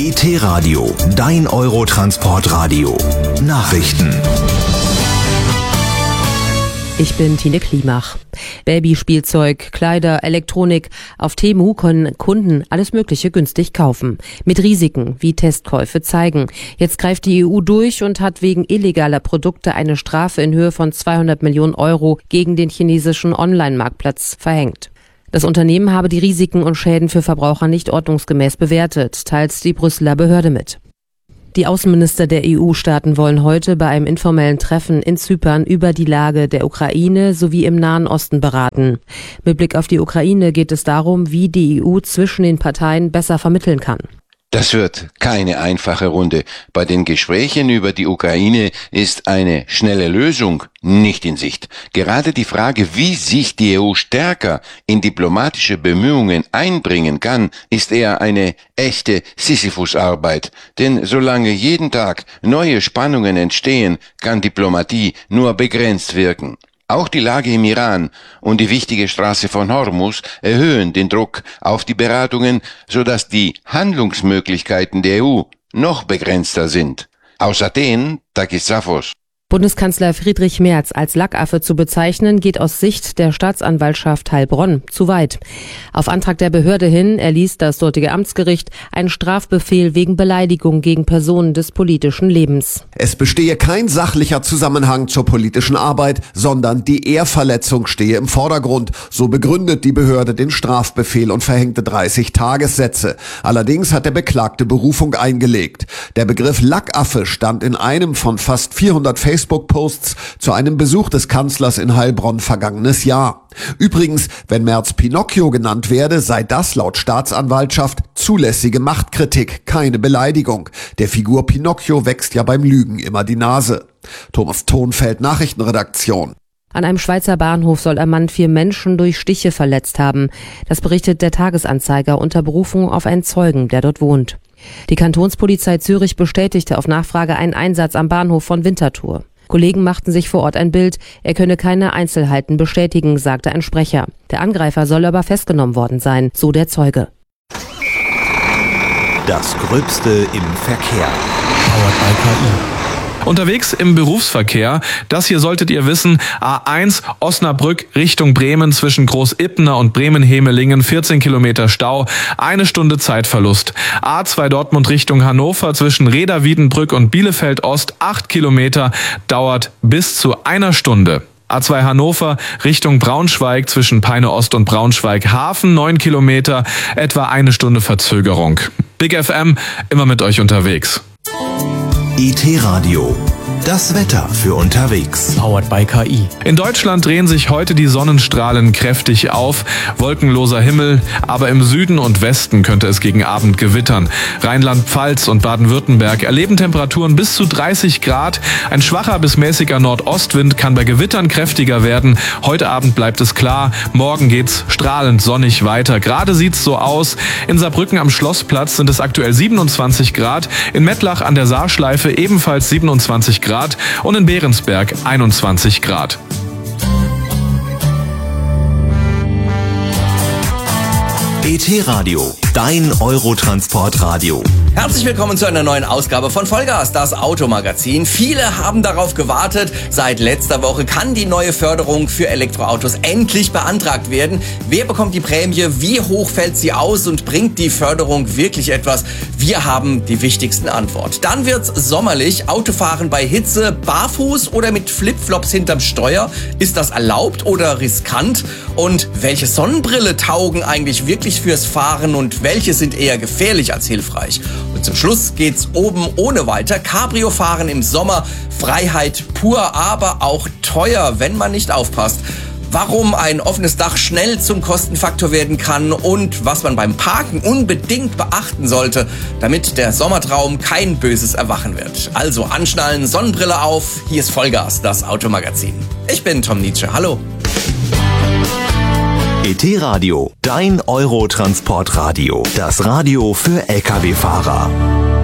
ET-Radio, dein Eurotransportradio. Nachrichten. Ich bin Tine Klimach. Babyspielzeug, Kleider, Elektronik. Auf Temu können Kunden alles Mögliche günstig kaufen. Mit Risiken, wie Testkäufe zeigen. Jetzt greift die EU durch und hat wegen illegaler Produkte eine Strafe in Höhe von 200 Millionen Euro gegen den chinesischen Online-Marktplatz verhängt. Das Unternehmen habe die Risiken und Schäden für Verbraucher nicht ordnungsgemäß bewertet, teilt die Brüsseler Behörde mit. Die Außenminister der EU-Staaten wollen heute bei einem informellen Treffen in Zypern über die Lage der Ukraine sowie im Nahen Osten beraten. Mit Blick auf die Ukraine geht es darum, wie die EU zwischen den Parteien besser vermitteln kann. Das wird keine einfache Runde. Bei den Gesprächen über die Ukraine ist eine schnelle Lösung nicht in Sicht. Gerade die Frage, wie sich die EU stärker in diplomatische Bemühungen einbringen kann, ist eher eine echte Sisyphus-Arbeit. Denn solange jeden Tag neue Spannungen entstehen, kann Diplomatie nur begrenzt wirken. Auch die Lage im Iran und die wichtige Straße von Hormuz erhöhen den Druck auf die Beratungen, sodass die Handlungsmöglichkeiten der EU noch begrenzter sind. Aus Athen, Takis Safos. Bundeskanzler Friedrich Merz als Lackaffe zu bezeichnen, geht aus Sicht der Staatsanwaltschaft Heilbronn zu weit. Auf Antrag der Behörde hin erließ das dortige Amtsgericht einen Strafbefehl wegen Beleidigung gegen Personen des politischen Lebens. Es bestehe kein sachlicher Zusammenhang zur politischen Arbeit, sondern die Ehrverletzung stehe im Vordergrund. So begründet die Behörde den Strafbefehl und verhängte 30 Tagessätze. Allerdings hat der Beklagte Berufung eingelegt. Der Begriff Lackaffe stand in einem von fast 400 Facebook-Posts zu einem Besuch des Kanzlers in Heilbronn vergangenes Jahr. Übrigens, wenn Merz Pinocchio genannt werde, sei das laut Staatsanwaltschaft zulässige Machtkritik, keine Beleidigung. Der Figur Pinocchio wächst ja beim Lügen immer die Nase. Thomas Thonfeld, Nachrichtenredaktion. An einem Schweizer Bahnhof soll ein Mann 4 Menschen durch Stiche verletzt haben. Das berichtet der Tagesanzeiger unter Berufung auf einen Zeugen, der dort wohnt. Die Kantonspolizei Zürich bestätigte auf Nachfrage einen Einsatz am Bahnhof von Winterthur. Kollegen machten sich vor Ort ein Bild. Er könne keine Einzelheiten bestätigen, sagte ein Sprecher. Der Angreifer soll aber festgenommen worden sein, so der Zeuge. Das Gröbste im Verkehr. Powered by KI. Unterwegs im Berufsverkehr, das hier solltet ihr wissen, A1 Osnabrück Richtung Bremen zwischen Groß-Ippener und Bremen-Hemelingen, 14 Kilometer Stau, 1 Stunde Zeitverlust. A2 Dortmund Richtung Hannover zwischen Reda-Wiedenbrück und Bielefeld-Ost, 8 Kilometer, dauert bis zu 1 Stunde. A2 Hannover Richtung Braunschweig zwischen Peine Ost und Braunschweig Hafen, 9 Kilometer, etwa 1 Stunde Verzögerung. Big FM, immer mit euch unterwegs. ET-Radio, das Wetter für unterwegs. Powered by KI. In Deutschland drehen sich heute die Sonnenstrahlen kräftig auf. Wolkenloser Himmel, aber im Süden und Westen könnte es gegen Abend gewittern. Rheinland-Pfalz und Baden-Württemberg erleben Temperaturen bis zu 30 Grad. Ein schwacher bis mäßiger Nordostwind kann bei Gewittern kräftiger werden. Heute Abend bleibt es klar. Morgen geht's strahlend sonnig weiter. Gerade sieht's so aus. In Saarbrücken am Schlossplatz sind es aktuell 27 Grad. In Mettlach an der Saarschleife ebenfalls 27 Grad und in Behrensberg 21 Grad. ET-Radio, dein Eurotransportradio. Herzlich willkommen zu einer neuen Ausgabe von Vollgas, das Automagazin. Viele haben darauf gewartet. Seit letzter Woche kann die neue Förderung für Elektroautos endlich beantragt werden. Wer bekommt die Prämie? Wie hoch fällt sie aus? Und bringt die Förderung wirklich etwas? Wir haben die wichtigsten Antworten. Dann wird's sommerlich. Autofahren bei Hitze, barfuß oder mit Flipflops hinterm Steuer? Ist das erlaubt oder riskant? Und welche Sonnenbrille taugen eigentlich wirklich fürs Fahren und welche sind eher gefährlich als hilfreich? Und zum Schluss geht's oben ohne weiter. Cabrio fahren im Sommer, Freiheit pur, aber auch teuer, wenn man nicht aufpasst. Warum ein offenes Dach schnell zum Kostenfaktor werden kann und was man beim Parken unbedingt beachten sollte, damit der Sommertraum kein böses Erwachen wird. Also anschnallen, Sonnenbrille auf, hier ist Vollgas, das Automagazin. Ich bin Tom Nietzsche, hallo. ET-Radio, dein Eurotransportradio. Das Radio für Lkw-Fahrer.